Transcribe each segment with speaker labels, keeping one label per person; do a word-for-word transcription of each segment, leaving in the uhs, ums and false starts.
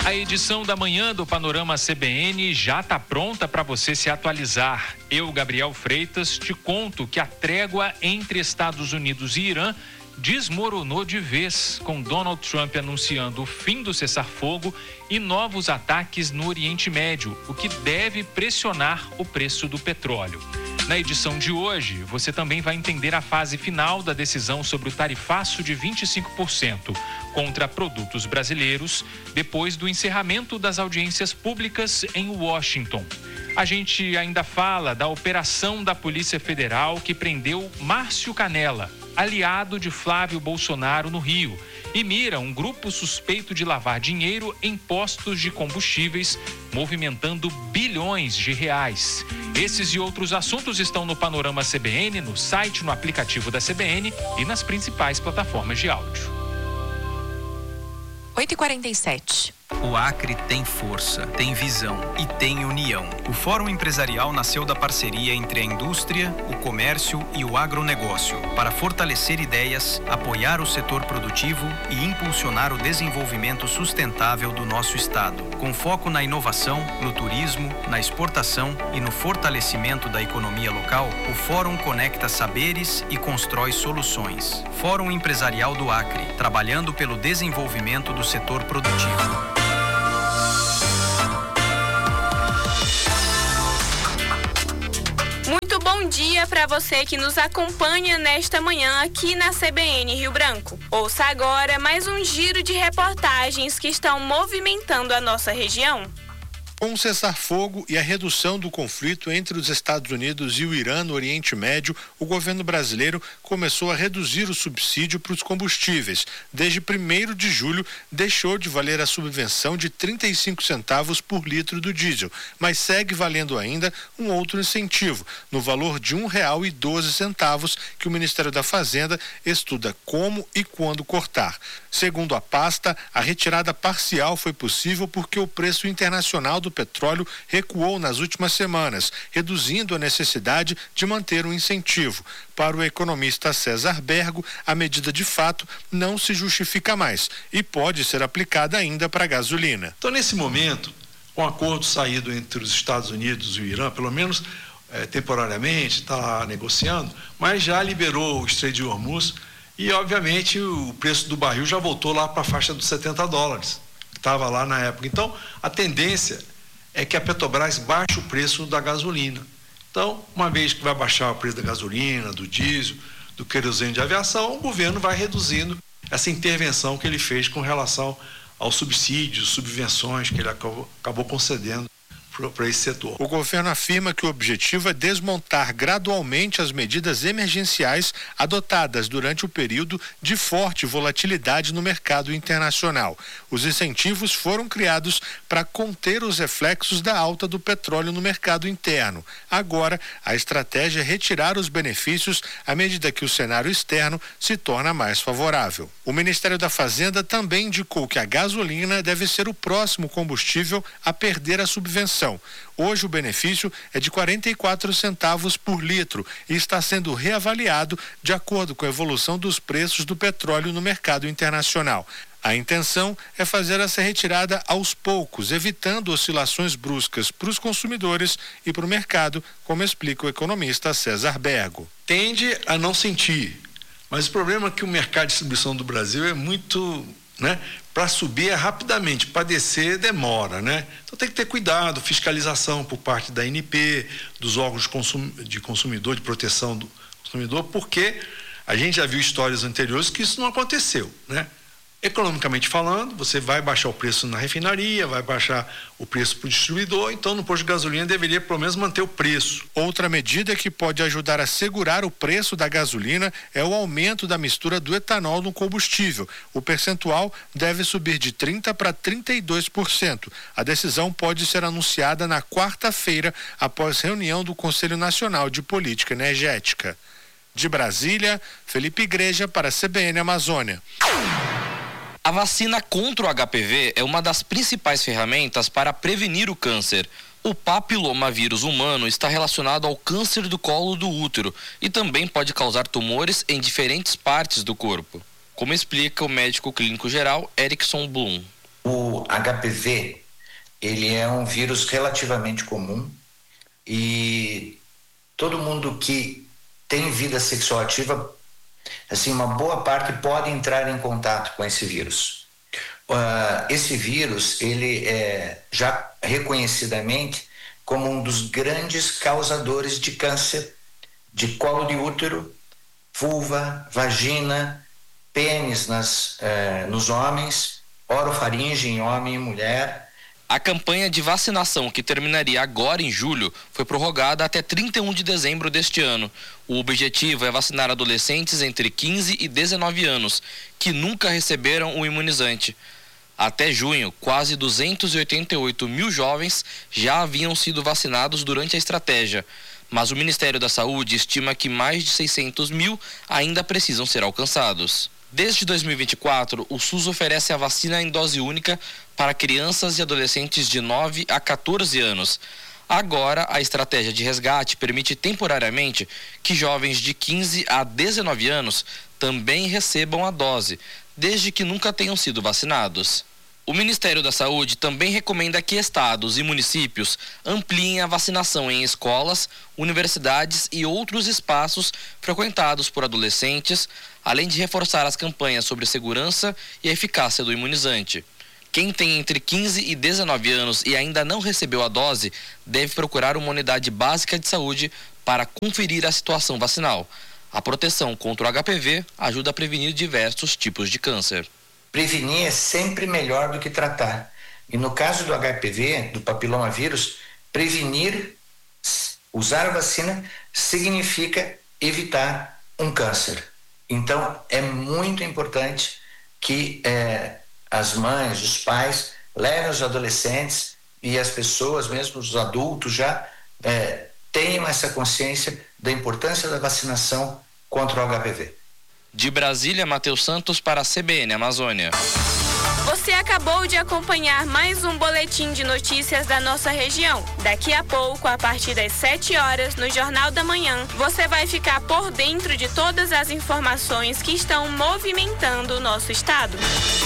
Speaker 1: A edição da manhã do Panorama C B N já está pronta para você se atualizar. Eu, Gabriel Freitas, te conto que a trégua entre Estados Unidos e Irã desmoronou de vez, com Donald Trump anunciando o fim do cessar-fogo e novos ataques no Oriente Médio, o que deve pressionar o preço do petróleo. Na edição de hoje, você também vai entender a fase final da decisão sobre o tarifaço de vinte e cinco por cento contra produtos brasileiros, depois do encerramento das audiências públicas em Washington. A gente ainda fala da operação da Polícia Federal que prendeu Márcio Canella, aliado de Flávio Bolsonaro no Rio, e mira um grupo suspeito de lavar dinheiro em postos de combustíveis, movimentando bilhões de reais. Esses e outros assuntos estão no Panorama C B N, no site, no aplicativo da C B N e nas principais plataformas de áudio.
Speaker 2: oito e quarenta e sete.
Speaker 3: O Acre tem força, tem visão e tem união. O Fórum Empresarial nasceu da parceria entre a indústria, o comércio e o agronegócio, para fortalecer ideias, apoiar o setor produtivo e impulsionar o desenvolvimento sustentável do nosso estado, com foco na inovação, no turismo, na exportação e no fortalecimento da economia local. O Fórum conecta saberes e constrói soluções. Fórum Empresarial do Acre, trabalhando pelo desenvolvimento do setor produtivo.
Speaker 4: Muito bom dia para você que nos acompanha nesta manhã aqui na C B N Rio Branco. Ouça agora mais um giro de reportagens que estão movimentando a nossa região.
Speaker 5: Com o cessar-fogo e a redução do conflito entre os Estados Unidos e o Irã no Oriente Médio, o governo brasileiro começou a reduzir o subsídio para os combustíveis. Desde primeiro de julho, deixou de valer a subvenção de trinta e cinco centavos por litro do diesel, mas segue valendo ainda um outro incentivo, no valor de um real e doze centavos, que o Ministério da Fazenda estuda como e quando cortar. Segundo a pasta, a retirada parcial foi possível porque o preço internacional do petróleo recuou nas últimas semanas, reduzindo a necessidade de manter um incentivo. Para o economista César Bergo, a medida de fato não se justifica mais e pode ser aplicada ainda para a gasolina.
Speaker 6: Então, nesse momento, com o acordo saído entre os Estados Unidos e o Irã, pelo menos é, temporariamente, está negociando, mas já liberou o Estreito de Hormuz e, obviamente, o preço do barril já voltou lá para a faixa dos setenta dólares, que estava lá na época. Então, a tendência é que a Petrobras baixe o preço da gasolina. Então, uma vez que vai baixar o preço da gasolina, do diesel, do querosene de aviação, o governo vai reduzindo essa intervenção que ele fez com relação aos subsídios, subvenções que ele acabou, acabou concedendo para esse setor.
Speaker 5: O governo afirma que o objetivo é desmontar gradualmente as medidas emergenciais adotadas durante o período de forte volatilidade no mercado internacional. Os incentivos foram criados para conter os reflexos da alta do petróleo no mercado interno. Agora, a estratégia é retirar os benefícios à medida que o cenário externo se torna mais favorável. O Ministério da Fazenda também indicou que a gasolina deve ser o próximo combustível a perder a subvenção. Hoje o benefício é de quarenta e quatro centavos por litro e está sendo reavaliado de acordo com a evolução dos preços do petróleo no mercado internacional. A intenção é fazer essa retirada aos poucos, evitando oscilações bruscas para os consumidores e para o mercado, como explica o economista César Bergo.
Speaker 6: Tende a não sentir, mas o problema é que o mercado de distribuição do Brasil é muito, né? Para subir é rapidamente, para descer demora, né? Então tem que ter cuidado, fiscalização por parte da A N P, dos órgãos de, consum, de consumidor, de proteção do consumidor, porque a gente já viu histórias anteriores que isso não aconteceu, né? Economicamente falando, você vai baixar o preço na refinaria, vai baixar o preço para o distribuidor, então no posto de gasolina deveria pelo menos manter o preço.
Speaker 5: Outra medida que pode ajudar a segurar o preço da gasolina é o aumento da mistura do etanol no combustível. O percentual deve subir de trinta por cento para trinta e dois por cento. A decisão pode ser anunciada na quarta-feira, após reunião do Conselho Nacional de Política Energética. De Brasília, Felipe Igreja para a C B N Amazônia.
Speaker 7: A vacina contra o H P V é uma das principais ferramentas para prevenir o câncer. O papilomavírus humano está relacionado ao câncer do colo do útero e também pode causar tumores em diferentes partes do corpo, como explica o médico clínico geral Erickson Blum.
Speaker 2: O H P V, ele é um vírus relativamente comum e todo mundo que tem vida sexual ativa, assim, uma boa parte pode entrar em contato com esse vírus. Uh, esse vírus, ele é já reconhecidamente como um dos grandes causadores de câncer de colo de útero, vulva, vagina, pênis nas, eh, nos homens, orofaringe em homem e mulher.
Speaker 7: A campanha de vacinação, que terminaria agora em julho, foi prorrogada até trinta e um de dezembro deste ano. O objetivo é vacinar adolescentes entre quinze e dezenove anos, que nunca receberam o imunizante. Até junho, quase duzentos e oitenta e oito mil jovens já haviam sido vacinados durante a estratégia, mas o Ministério da Saúde estima que mais de seiscentos mil ainda precisam ser alcançados. Desde dois mil e vinte e quatro, o SUS oferece a vacina em dose única para crianças e adolescentes de nove a quatorze anos. Agora, a estratégia de resgate permite temporariamente que jovens de quinze a dezenove anos também recebam a dose, desde que nunca tenham sido vacinados. O Ministério da Saúde também recomenda que estados e municípios ampliem a vacinação em escolas, universidades e outros espaços frequentados por adolescentes, além de reforçar as campanhas sobre segurança e eficácia do imunizante. Quem tem entre quinze e dezenove anos e ainda não recebeu a dose deve procurar uma unidade básica de saúde para conferir a situação vacinal. A proteção contra o H P V ajuda a prevenir diversos tipos de câncer.
Speaker 2: Prevenir é sempre melhor do que tratar. E no caso do H P V, do papilomavírus, prevenir, usar a vacina, significa evitar um câncer. Então, é muito importante que eh, as mães, os pais, levem os adolescentes e as pessoas, mesmo os adultos já, eh, tenham essa consciência da importância da vacinação contra o H P V.
Speaker 7: De Brasília, Matheus Santos para a C B N Amazônia.
Speaker 4: Você acabou de acompanhar mais um boletim de notícias da nossa região. Daqui a pouco, a partir das sete horas, no Jornal da Manhã, você vai ficar por dentro de todas as informações que estão movimentando o nosso estado.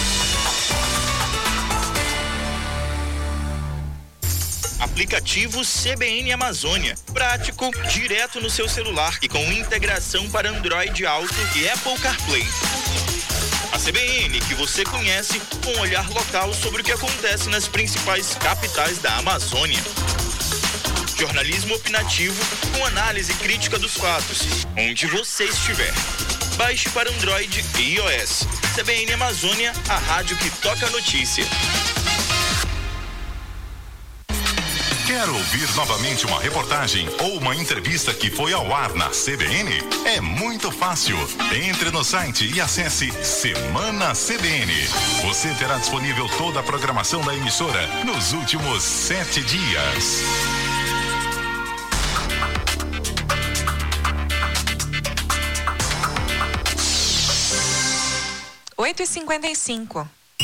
Speaker 8: Aplicativo C B N Amazônia. Prático, direto no seu celular e com integração para Android Auto e Apple CarPlay. A C B N que você conhece com um olhar local sobre o que acontece nas principais capitais da Amazônia. Jornalismo opinativo com análise crítica dos fatos, onde você estiver. Baixe para Android e iOS. C B N Amazônia, a rádio que toca a notícia.
Speaker 9: Quer ouvir novamente uma reportagem ou uma entrevista que foi ao ar na C B N? É muito fácil. Entre no site e acesse Semana C B N. Você terá disponível toda a programação da emissora nos últimos sete dias.
Speaker 10: oito e cinquenta e cinco.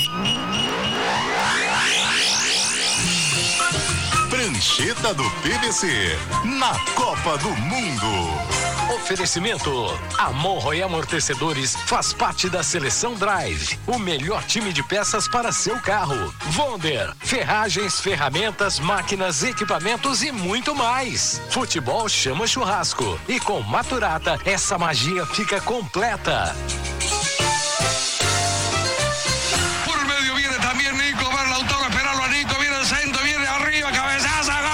Speaker 9: Prancheta do P V C, na Copa do Mundo.
Speaker 11: Oferecimento: Amorro e Amortecedores faz parte da Seleção Drive, o melhor time de peças para seu carro. Vonder, ferragens, ferramentas, máquinas, equipamentos e muito mais. Futebol chama churrasco e com Maturata essa magia fica completa.
Speaker 12: Por medio viene también Nico, ver Lautaro, esperarlo a Nico, viene el centro, viene arriba, cabezazo, gol.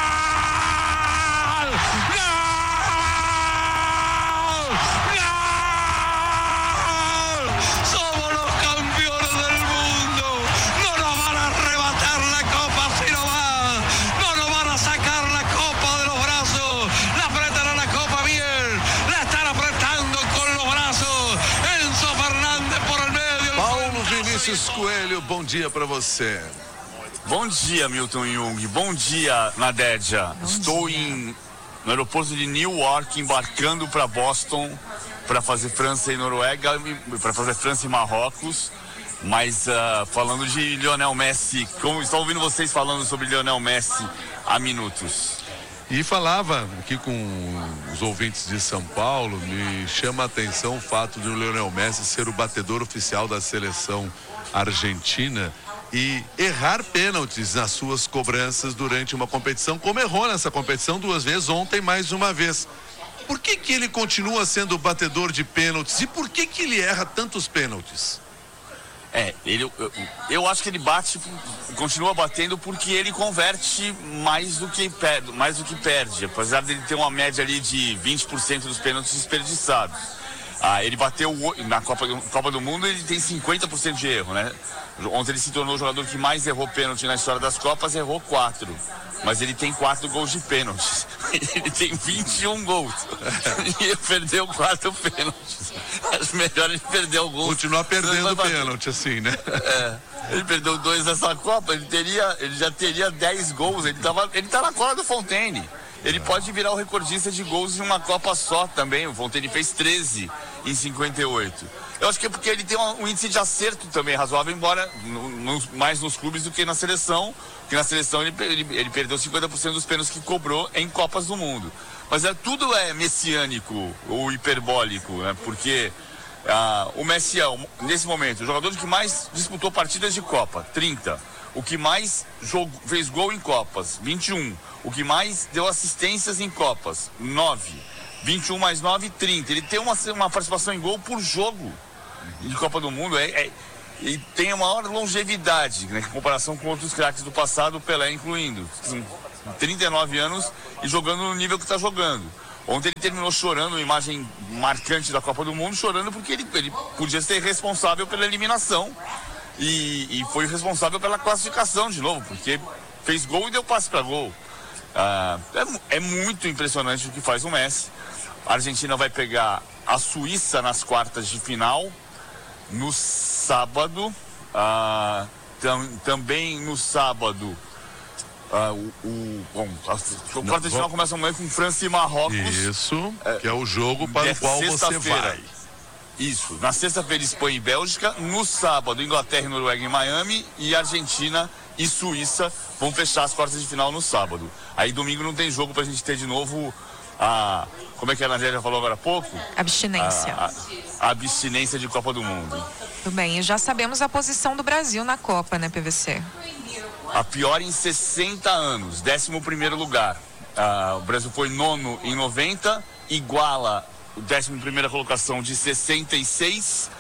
Speaker 13: Coelho, bom dia para você.
Speaker 14: Bom dia, Milton Jung. Bom dia, Nadédia. Bom Estou dia. Em, no aeroporto de Newark, embarcando para Boston para fazer França e Noruega, para fazer França e Marrocos. Mas uh, falando de Lionel Messi, como estou ouvindo vocês falando sobre Lionel Messi há minutos.
Speaker 13: E falava aqui com os ouvintes de São Paulo, me chama a atenção o fato de o Lionel Messi ser o batedor oficial da seleção argentina e errar pênaltis nas suas cobranças durante uma competição, como errou nessa competição duas vezes, ontem mais uma vez. Por que que ele continua sendo batedor de pênaltis e por que que ele erra tantos pênaltis?
Speaker 14: É, ele, eu, eu acho que ele bate, continua batendo porque ele converte mais do que perde, mais do que perde, apesar dele ter uma média ali de vinte por cento dos pênaltis desperdiçados. Ah, ele bateu na Copa, Copa do Mundo, ele tem cinquenta por cento de erro, né? Ontem ele se tornou o jogador que mais errou pênalti na história das Copas, errou quatro. Mas ele tem quatro gols de pênaltis. Ele tem vinte e um gols. E ele perdeu quatro pênaltis. Acho melhor ele perder o gol.
Speaker 13: Continuar perdendo pênalti, assim, né?
Speaker 14: É. Ele perdeu dois nessa Copa, ele, teria, ele já teria dez gols. Ele, tava, ele tá na cola do Fontaine. Ele pode virar o recordista de gols em uma Copa só também. O Fontaine fez treze em cinquenta e oito. Eu acho que é porque ele tem um índice de acerto também razoável, embora no, no, mais nos clubes do que na seleção. Porque na seleção ele, ele, ele perdeu cinquenta por cento dos pênaltis que cobrou em Copas do Mundo. Mas é, tudo é messiânico ou hiperbólico, né? Porque ah, o Messi é, nesse momento, o jogador que mais disputou partidas de Copa, trinta. O que mais jogo, fez gol em Copas, vinte e um. O que mais deu assistências em Copas, nove. vinte e um mais nove, trinta. Ele tem uma, uma participação em gol por jogo de Copa do Mundo. É, é, e tem a maior longevidade, né, em comparação com outros craques do passado, o Pelé incluindo. trinta e nove anos e jogando no nível que está jogando. Ontem ele terminou chorando, uma imagem marcante da Copa do Mundo, chorando porque ele, ele podia ser responsável pela eliminação. E, e foi responsável pela classificação de novo, porque fez gol e deu passe para gol. Ah, é, é muito impressionante o que faz o Messi. A Argentina vai pegar a Suíça nas quartas de final, no sábado. Ah, tam, também no sábado, ah, o, o, bom, a quarta de final começa amanhã com França e Marrocos.
Speaker 13: Isso, que é o jogo para o qual você vai.
Speaker 14: Isso, na sexta-feira Espanha e Bélgica, no sábado Inglaterra e Noruega em Miami e Argentina e Suíça vão fechar as quartas de final no sábado. Aí domingo não tem jogo pra gente ter de novo a, como é que a Ana já falou agora há pouco?
Speaker 10: Abstinência.
Speaker 14: A, a, a abstinência de Copa do Mundo.
Speaker 10: Tudo bem, e já sabemos a posição do Brasil na Copa, né, P V C?
Speaker 14: A pior em sessenta anos, décimo primeiro lugar. Ah, o Brasil foi nono em noventa, iguala o décimo primeira colocação de sessenta e seis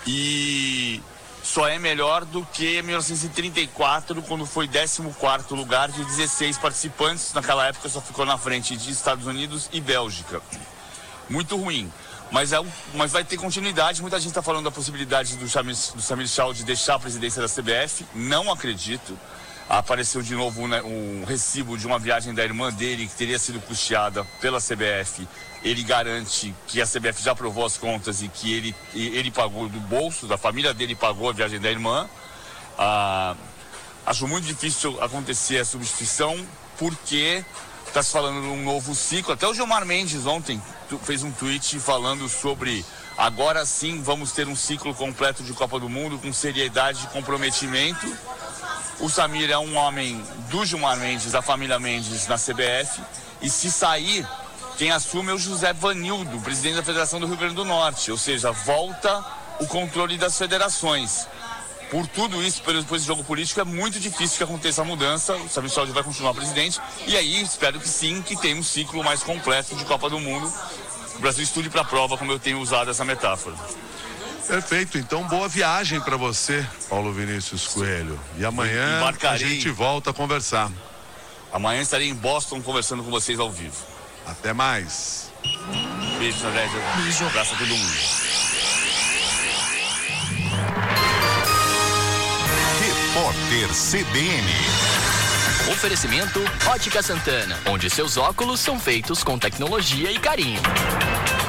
Speaker 14: e só é melhor do que em mil novecentos e trinta e quatro, quando foi décimo quarto lugar de dezesseis participantes. Naquela época só ficou na frente de Estados Unidos e Bélgica. Muito ruim. Mas, é, mas vai ter continuidade. Muita gente está falando da possibilidade do Samir, do Samir Chal de deixar a presidência da C B F. Não acredito. Apareceu de novo, né, um recibo de uma viagem da irmã dele que teria sido custeada pela C B F. Ele garante que a C B F já aprovou as contas e que ele, ele pagou do bolso, da família dele pagou a viagem da irmã. Ah, acho muito difícil acontecer a substituição porque está se falando de um novo ciclo. Até o Gilmar Mendes ontem fez um tweet falando sobre agora sim vamos ter um ciclo completo de Copa do Mundo com seriedade e comprometimento. O Samir é um homem do Gilmar Mendes, da família Mendes na C B F, e se sair, quem assume é o José Vanildo, presidente da Federação do Rio Grande do Norte, ou seja, volta o controle das federações. Por tudo isso, por esse jogo político, é muito difícil que aconteça a mudança. O Samir Chal vai continuar presidente, e aí espero que sim, que tenha um ciclo mais completo de Copa do Mundo. O Brasil estude para a prova, como eu tenho usado essa metáfora.
Speaker 13: Perfeito, então boa viagem para você, Paulo Vinícius Coelho. E amanhã a gente volta a conversar.
Speaker 14: Amanhã estarei em Boston conversando com vocês ao vivo.
Speaker 13: Até mais.
Speaker 14: Beijo, André. Beijo. Um abraço a todo mundo.
Speaker 9: Repórter C B N.
Speaker 15: Oferecimento Ótica Santana, onde seus óculos são feitos com tecnologia e carinho.